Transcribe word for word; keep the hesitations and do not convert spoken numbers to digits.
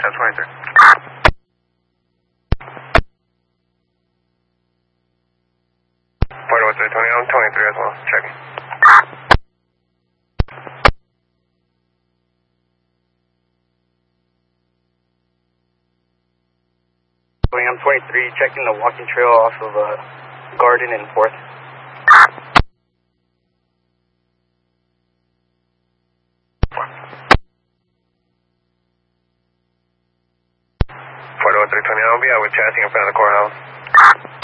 ten twenty-three. Port oh three twenty, I'm twenty-three as well, checking. I'm twenty-three, checking the walking trail off of uh, Garden and fourth. Port oh three twenty, I'll be out with chassis in front of the courthouse.